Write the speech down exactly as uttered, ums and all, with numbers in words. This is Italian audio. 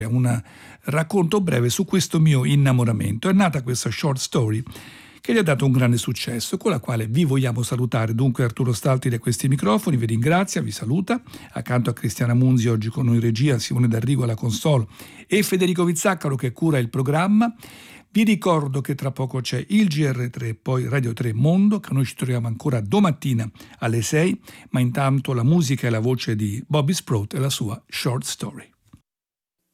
un racconto breve su questo mio innamoramento. È nata questa short story che gli ha dato un grande successo, con la quale vi vogliamo salutare. Dunque Arturo Stalti da questi microfoni vi ringrazia, vi saluta, accanto a Cristiana Munzi oggi con noi in regia, Simone D'Arrigo alla console e Federico Vizzaccaro che cura il programma. Vi ricordo che tra poco c'è il G R tre, poi Radio tre Mondo, che noi ci troviamo ancora domattina alle sei, ma intanto la musica e la voce di Bobby Sprout e la sua short story.